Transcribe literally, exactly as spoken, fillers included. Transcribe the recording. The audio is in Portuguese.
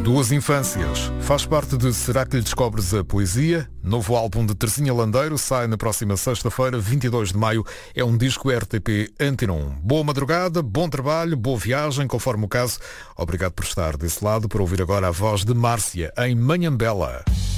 Duas infâncias. Faz parte de Será que lhe descobres a poesia? Novo álbum de Terezinha Landeiro sai na próxima sexta-feira, vinte e dois de maio. É um disco R T P Antena um. Boa madrugada, bom trabalho, boa viagem, conforme o caso. Obrigado por estar desse lado, para ouvir agora a voz de Márcia, em Manhambela.